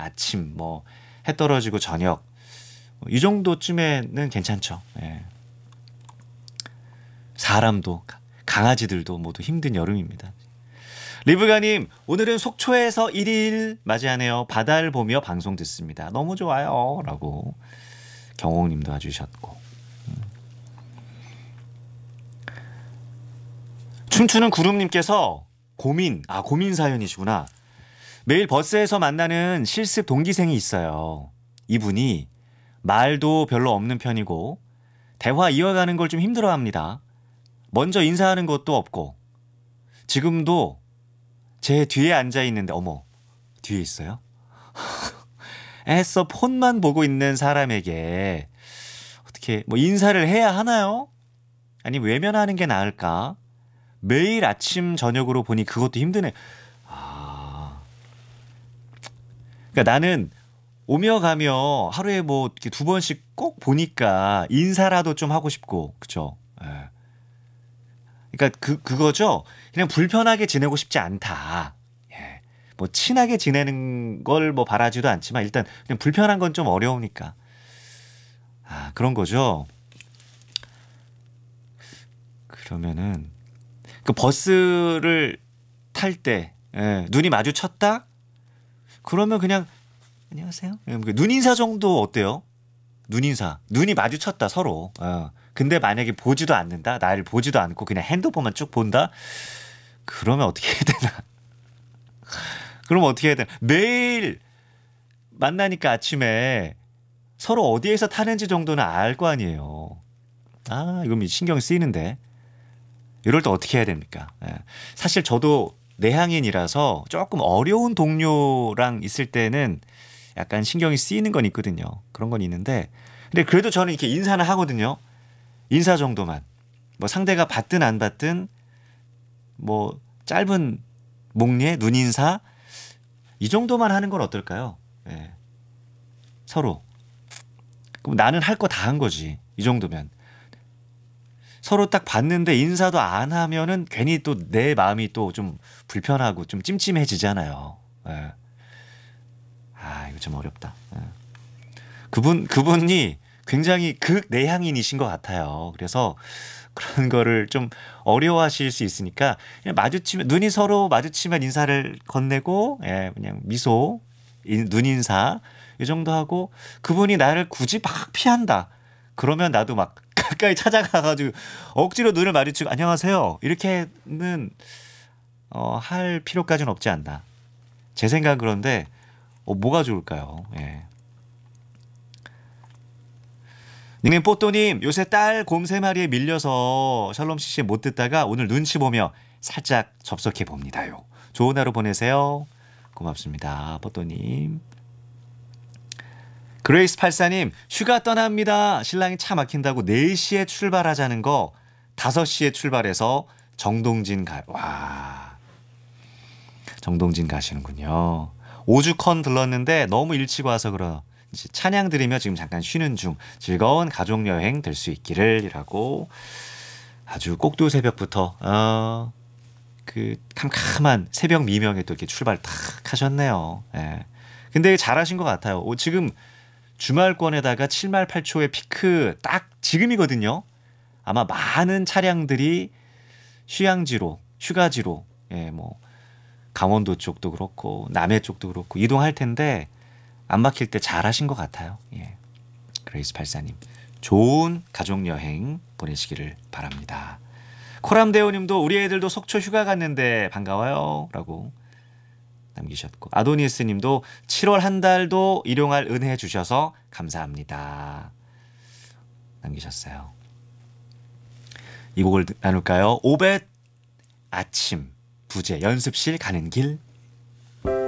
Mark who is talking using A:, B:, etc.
A: 아침, 뭐 해 떨어지고 저녁 이 정도쯤에는 괜찮죠. 예. 사람도 강아지들도 모두 힘든 여름입니다. 리브가님, 오늘은 속초에서 1일 맞이하네요. 바다를 보며 방송 듣습니다. 너무 좋아요. 라고 경옥님도 와주셨고. 춤추는 구름님께서 고민 사연이시구나. 매일 버스에서 만나는 실습 동기생이 있어요. 이분이 말도 별로 없는 편이고 대화 이어가는 걸 좀 힘들어합니다. 먼저 인사하는 것도 없고 지금도 제 뒤에 앉아 있는데 어머 뒤에 있어요? 애써 폰만 보고 있는 사람에게 어떻게 뭐 인사를 해야 하나요? 아니 외면하는 게 나을까? 매일 아침 저녁으로 보니 그것도 힘드네. 그러니까 나는 오며 가며 하루에 뭐 이렇게 2번씩 꼭 보니까 인사라도 좀 하고 싶고, 그죠? 예. 그러니까 그거죠. 그냥 불편하게 지내고 싶지 않다. 예. 뭐 친하게 지내는 걸 뭐 바라지도 않지만 일단 그냥 불편한 건 좀 어려우니까. 그런 거죠. 그러면은 그 버스를 탈 때 눈이 마주쳤다? 그러면 그냥 안녕하세요. 눈인사 정도 어때요? 눈인사. 눈이 마주쳤다 서로. 근데 만약에 보지도 않는다. 나를 보지도 않고 그냥 핸드폰만 쭉 본다. 그러면 어떻게 해야 되나? 그럼 어떻게 해야 되나? 매일 만나니까 아침에 서로 어디에서 타는지 정도는 알 거 아니에요. 이건 신경 쓰이는데. 이럴 때 어떻게 해야 됩니까? 사실 저도 내향인이라서 조금 어려운 동료랑 있을 때는 약간 신경이 쓰이는 건 있거든요. 그런 건 있는데 근데 그래도 저는 이렇게 인사는 하거든요. 인사 정도만. 뭐 상대가 받든 안 받든 뭐 짧은 목례, 눈인사 이 정도만 하는 건 어떨까요? 예. 서로. 그럼 나는 할 거 다 한 거지. 이 정도면. 서로 딱 봤는데 인사도 안 하면은 괜히 또 내 마음이 또 좀 불편하고 좀 찜찜해지잖아요. 예. 이거 좀 어렵다. 예. 그분이 굉장히 극내향인이신 것 같아요. 그래서 그런 거를 좀 어려워하실 수 있으니까 그냥 눈이 서로 마주치면 인사를 건네고 그냥 미소, 눈인사 이 정도 하고 그분이 나를 굳이 막 피한다. 그러면 나도 막 가까이 찾아가가지고 억지로 눈을 마주치고 안녕하세요. 이렇게는 할 필요까지는 없지 않나. 제 생각은 그런데 뭐가 좋을까요? 예. 닉네임 뽀또님 요새 딸 곰 3마리에 밀려서 샬롬 CC 못 듣다가 오늘 눈치 보며 살짝 접속해 봅니다요. 좋은 하루 보내세요. 고맙습니다. 뽀또님. 그레이스 84님 휴가 떠납니다. 신랑이 차 막힌다고 4시에 출발하자는 거 5시에 출발해서 정동진 정동진 가시는군요. 오죽헌 들렀는데 너무 일찍 와서 찬양 들으며 지금 잠깐 쉬는 중 즐거운 가족여행 될 수 있기를 이라고 아주 꼭두 새벽부터 그 캄캄한 새벽 미명에 또 이렇게 출발 탁 하셨네요. 예. 근데 잘하신 것 같아요. 지금 주말권에다가 7말 8초의 피크 딱 지금이거든요. 아마 많은 차량들이 휴가지로 뭐 강원도 쪽도 그렇고 남해 쪽도 그렇고 이동할 텐데 안 막힐 때 잘하신 것 같아요. 예. 그레이스 84님 좋은 가족여행 보내시기를 바랍니다. 코람데오님도 우리 애들도 속초 휴가 갔는데 반가워요 라고 남기셨고 아도니스님도 7월 한 달도 일용할 은혜 주셔서 감사합니다 남기셨어요. 이 곡을 나눌까요? 오벳 아침 부제 연습실 가는 길.